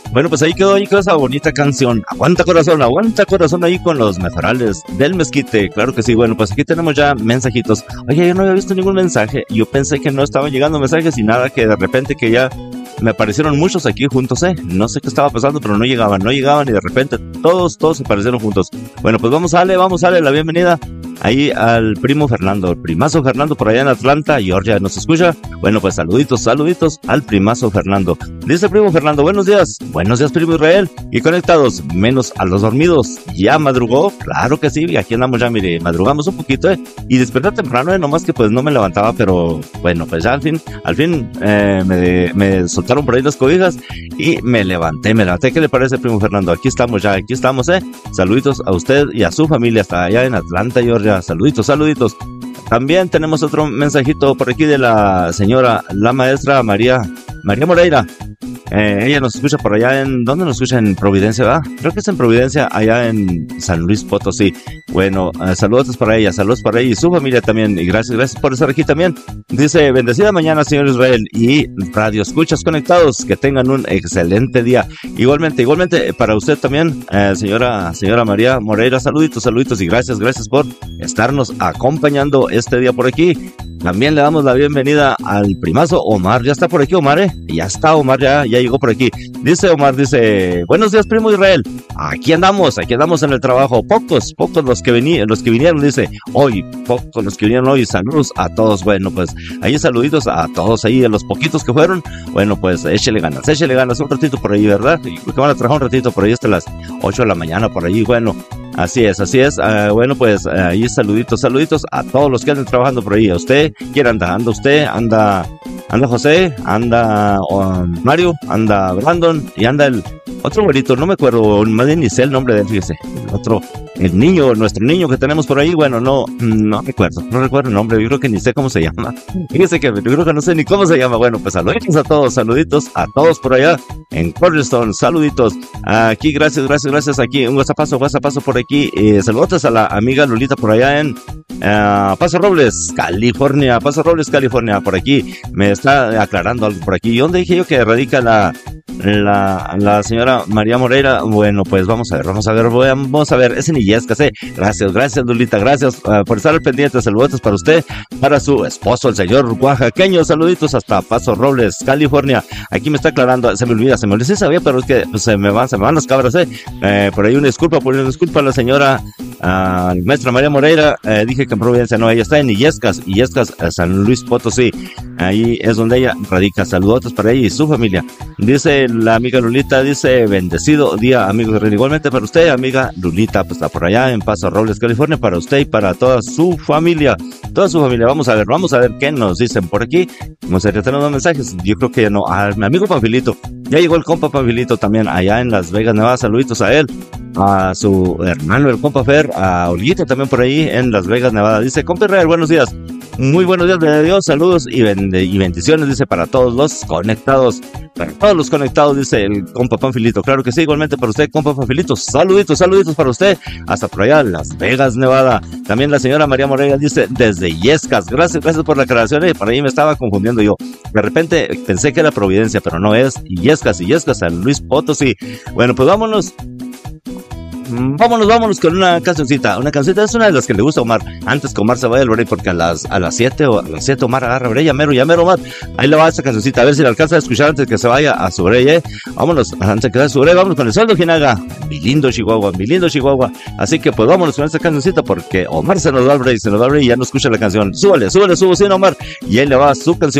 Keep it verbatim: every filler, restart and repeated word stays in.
Bueno, pues ahí quedó, ahí quedó esa bonita canción. Aguanta corazón, aguanta corazón ahí con los mejorales del Mezquite. Claro que sí. Bueno, pues aquí tenemos ya mensajitos. Oye, yo no había visto ningún mensaje. Yo pensé que no estaban llegando mensajes y nada, que de repente que ya me aparecieron muchos aquí juntos, eh. No sé qué estaba pasando, pero no llegaban, no llegaban y de repente todos, todos aparecieron juntos. Bueno, pues vamos a darle, vamos a darle la bienvenida ahí al primo Fernando, el primazo Fernando por allá en Atlanta, Georgia, ¿nos escucha? Bueno, pues saluditos, saluditos al primazo Fernando. Dice el primo Fernando, buenos días, buenos días primo Israel, y conectados, menos a los dormidos. ¿Ya madrugó? Claro que sí, aquí andamos ya, mire, madrugamos un poquito, eh, y desperté temprano, eh, nomás que pues no me levantaba, pero bueno, pues ya al fin, al fin eh, me, me soltaron por ahí las cobijas y me levanté, me levanté. ¿Qué le parece primo Fernando? Aquí estamos ya, aquí estamos, eh, saluditos a usted y a su familia hasta allá en Atlanta, Georgia. Saluditos, saluditos. También tenemos otro mensajito por aquí de la señora, la maestra María, María Moreira. Eh, ella nos escucha por allá en... ¿Dónde nos escucha? En Providencia, ¿verdad? Creo que es en Providencia, allá en San Luis Potosí. Bueno, eh, saludos para ella, saludos para ella y su familia también. Y gracias, gracias por estar aquí también. Dice, bendecida mañana, señor Israel. Y radio escuchas conectados, que tengan un excelente día. Igualmente, igualmente, para usted también, eh, señora, señora María Moreira, saluditos, saluditos y gracias, gracias por estarnos acompañando este día por aquí. También le damos la bienvenida al primazo Omar. Ya está por aquí Omar, ¿eh? Ya está Omar, ya, ya llegó por aquí. Dice Omar, dice, buenos días primo Israel. Aquí andamos, aquí andamos en el trabajo. Pocos, pocos los que venían, los que vinieron, dice, hoy, pocos los que vinieron hoy. Saludos a todos. Bueno, pues ahí saluditos a todos ahí, a los poquitos que fueron. Bueno, pues échele ganas, échele ganas un ratito por ahí, ¿verdad? Y que van a trabajar un ratito por ahí hasta las ocho de la mañana por ahí. Bueno, así es, así es. Uh, bueno, pues uh, ahí saluditos, saluditos a todos los que andan trabajando por ahí. A usted, ¿quién anda? Anda usted, anda, anda José, anda um, Mario, anda Brandon y anda el otro güerito, no me acuerdo, más bien ni sé el nombre de él, fíjese. El otro, el niño, nuestro niño que tenemos por ahí, bueno, no, no recuerdo, no recuerdo el nombre, yo creo que ni sé cómo se llama. Fíjese que yo creo que no sé ni cómo se llama. Bueno, pues saluditos a todos, saluditos a todos por allá en Cornerstone, saluditos. Aquí, gracias, gracias, gracias, aquí, un WhatsAppazo, WhatsAppazo por aquí. Eh, saludos a la amiga Lolita por allá en uh, Paso Robles, California, Paso Robles, California, por aquí. Me está aclarando algo por aquí. ¿Y dónde dije yo que radica la, la, la señora María Moreira? Bueno, pues vamos a ver, vamos a ver, vamos a ver, es en Illescas, eh. Gracias, gracias Lolita, gracias uh, por estar al pendiente. Saludos para usted, para su esposo, el señor oaxaqueño. Saluditos hasta Paso Robles, California. Aquí me está aclarando, se me olvida, se me olvida, sí sabía, pero es que pues, se me van, se me van las cabras, eh. eh por ahí una disculpa, por una disculpa a la señora uh, maestra María Moreira. Eh, dije que en Providencia no, ella está en Illescas, Illescas, San Luis Potosí. Ahí es donde ella radica. Saludos para ella y su familia. Dice la amiga Lolita, dice, bendecido día, amigos. Igualmente para usted, amiga Lolita, pues está por allá en Paso Robles, California, para usted y para toda su familia. Toda su familia. Vamos a ver, vamos a ver qué nos dicen por aquí. Vamos a tener unos mensajes. Yo creo que ya no. A mi amigo Panfilito. Ya llegó el compa Panfilito también allá en Las Vegas, Nevada. Saluditos a él, a su hermano, el compa Fer, a Olguita también por ahí en Las Vegas, Nevada. Dice, compa Israel, buenos días. Muy buenos días de Dios, saludos y, bend y bendiciones, dice, para todos los conectados. Para todos los conectados, dice el compa Panfilito. Claro que sí, igualmente para usted, compa Panfilito. Saluditos, saluditos para usted. Hasta por allá, Las Vegas, Nevada. También la señora María Moreira dice, desde Illescas. Gracias, gracias por la aclaración. Eh, por ahí me estaba confundiendo yo. De repente pensé que era Providencia, pero no es Illescas, Illescas, San Luis Potosí. Bueno, pues vámonos. Vámonos, vámonos con una cancioncita. Una cancioncita es una de las que le gusta a Omar. Antes que Omar se vaya al break, porque a las a las siete o a las siete Omar agarra break. Ya mero, ya mero, Omar. Ahí le va esa cancioncita. A ver si la alcanza a escuchar antes que se vaya a su break, eh. Vámonos, antes que se vaya a su break, vámonos con el Soldo Jinaga. Mi lindo Chihuahua, mi lindo Chihuahua. Así que pues vámonos con esa cancioncita, porque Omar se nos va al break, se nos va al break y ya no escucha la canción. Súbale, súbale su bocina, Omar. Y ahí le va su canción.